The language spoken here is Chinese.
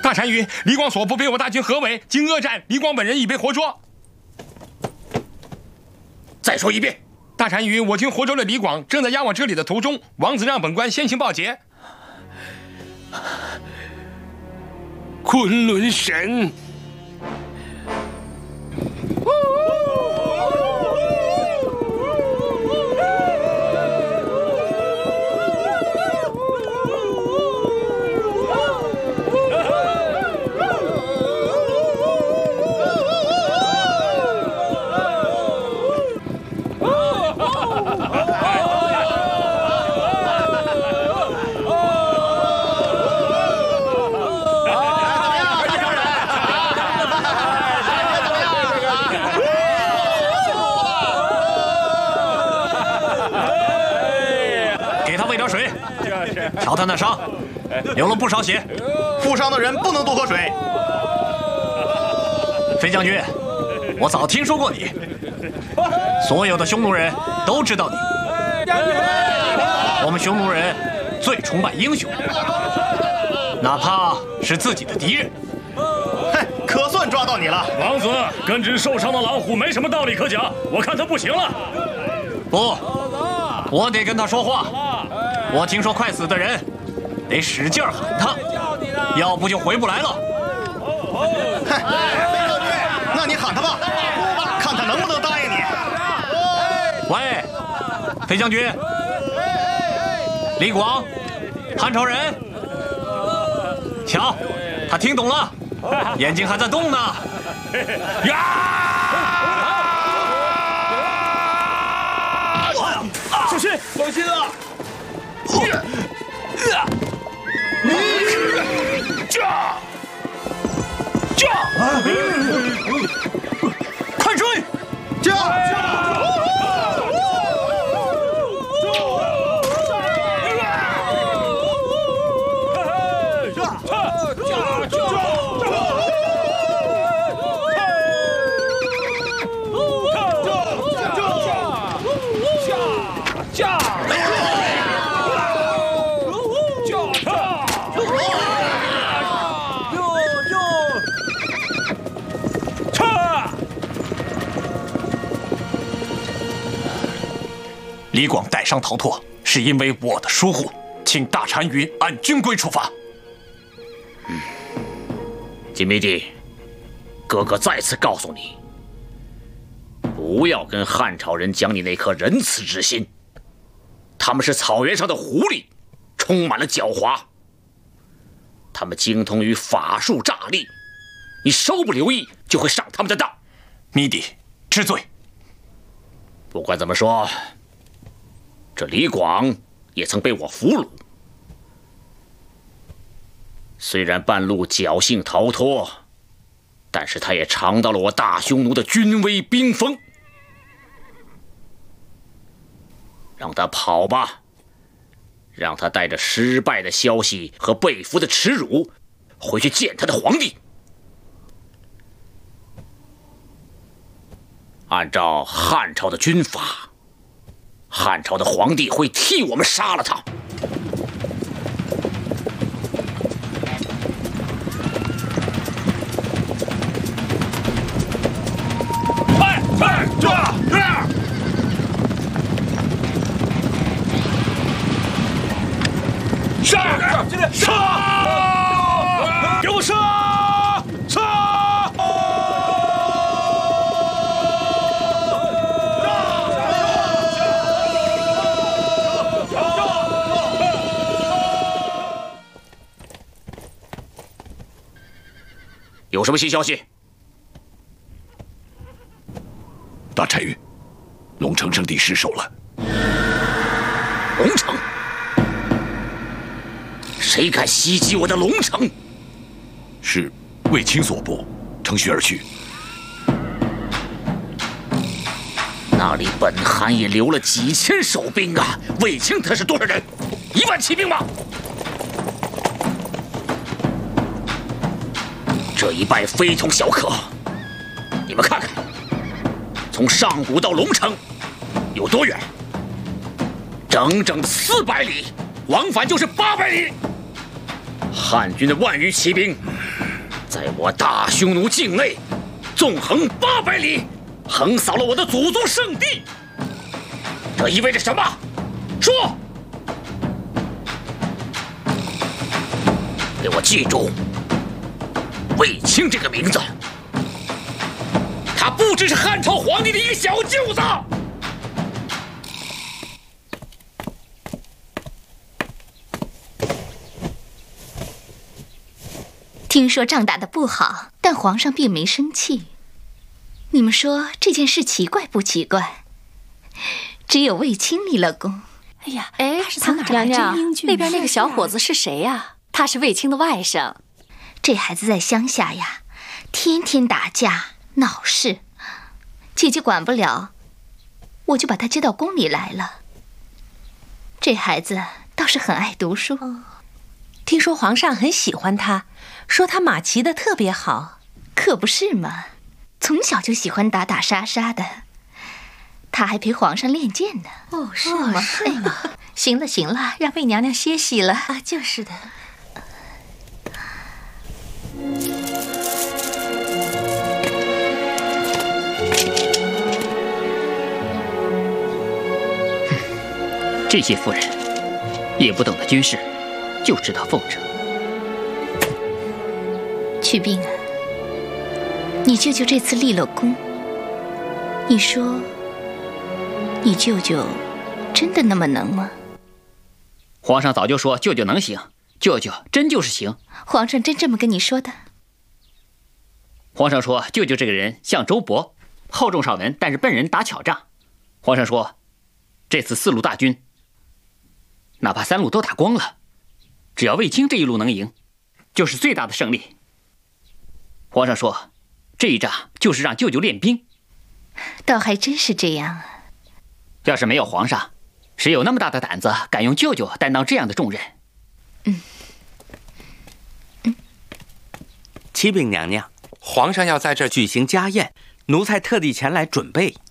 大单于，李广所部被我大军合围，经恶战，李广本人已被活捉。 再说一遍。 大单于，我军活捉了李广，正在押往这里的途中。王子让本官先行报捷。 昆仑神。 瞧他那伤，流了不少血。 负伤的人不能多喝水。 飞将军，我早听说过你，所有的匈奴人都知道你。我们匈奴人最崇拜英雄，哪怕是自己的敌人。 嘿，可算抓到你了， 王子。跟只受伤的老虎没什么道理可讲，我看他不行了。 不，我得跟他说话。 我听说快死的人得使劲喊他，要不就回不来了。 嗨，那你喊他吧，看他能不能答应你。 喂，飞将军，李广，汉朝人，瞧，他听懂了，眼睛还在动呢。 小心， 小心啊！ 快追！李广带伤逃脱，是因为我的疏忽，请大单于按军规处罚。 金迷弟，哥哥再次告诉你，不要跟汉朝人讲你那颗仁慈之心，他们是草原上的狐狸，充满了狡猾，他们精通于法术诈力，你稍不留意就会上他们的当。 迷弟，知罪。 不管怎么说，这李广也曾被我俘虏，虽然半路侥幸逃脱，但是他也尝到了我大匈奴的军威兵锋。让他跑吧，让他带着失败的消息和被俘的耻辱回去见他的皇帝。按照汉朝的军法，汉朝的皇帝会替我们杀了他。 杀！给我杀！杀！ 有什么新消息？ 大单于，龙城圣地失守了。 龙城？谁敢袭击我的龙城？ 是卫青所部，乘虚而去。 那里本汗也留了几千守兵啊！卫青他是多少人？1万骑兵吗？这一败非同小可。你们看看，从上古到龙城有多远？整整400里，往返就是800里。 汉军的万余骑兵，在我大匈奴境内纵横800里，横扫了我的祖宗圣地。这意味着什么？说！给我记住，卫青这个名字，他不只是汉朝皇帝的一个小舅子。 听说仗打得不好，但皇上并没生气。你们说这件事奇怪不奇怪？只有卫青立了功。 哎呀， 哎， 他是从哪娘娘， 真英俊？ 那边那个小伙子是谁呀？他是卫青的外甥。 这孩子在乡下呀，天天打架闹事，姐姐管不了，我就把他接到宫里来了。这孩子倒是很爱读书。 听说皇上很喜欢他，说他马骑得特别好。 可不是嘛，从小就喜欢打打杀杀的。他还陪皇上练剑呢。 哦，是吗？是吗？ 行了行了，让魏娘娘歇息了啊，就是的。 这些妇人也不懂得军事，就知道奉承。 祛病啊，你舅舅这次立了功，你说你舅舅真的那么能吗？ 皇上早就说舅舅能行，舅舅真就是行。 皇上真这么跟你说的？ 皇上说舅舅这个人像周勃，厚重少文，但是笨人打巧仗。皇上说这次4路大军，哪怕3路都打光了，只要卫青这一路能赢，就是最大的胜利。皇上说这一仗就是让舅舅练兵。 倒还真是这样啊。 要是没有皇上，谁有那么大的胆子敢用舅舅担当这样的重任？ 启禀娘娘，皇上要在这儿举行家宴，奴才特地前来准备。